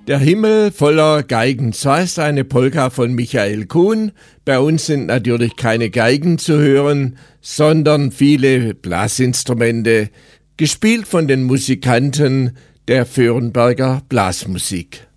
Der Himmel voller Geigen. Zwar ist eine Polka von Michael Kuhn. Bei uns sind natürlich keine Geigen zu hören, sondern viele Blasinstrumente, gespielt von den Musikanten der Vörenberger Blasmusik.